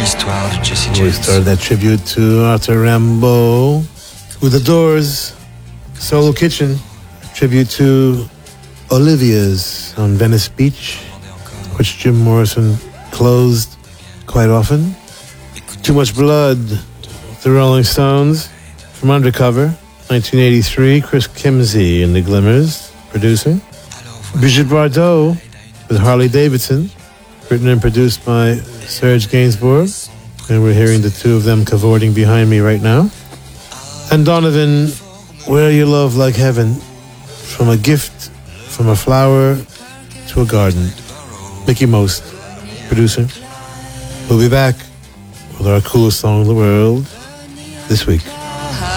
We started that tribute to Arthur Rimbaud with The Doors, Solo Kitchen, tribute to Olivia's on Venice Beach, which Jim Morrison closed quite often. Too Much Blood, The Rolling Stones, from Undercover, 1983, Chris Kimsey and the Glimmers producing. Brigitte Bardot with Harley Davidson, written and produced by Serge Gainsbourg, and we're hearing the two of them cavorting behind me right now. And Donovan, Wear Your Love Like Heaven, from a gift, from a flower to a garden. Mickey Most, producer. We'll be back with our coolest song in the world this week.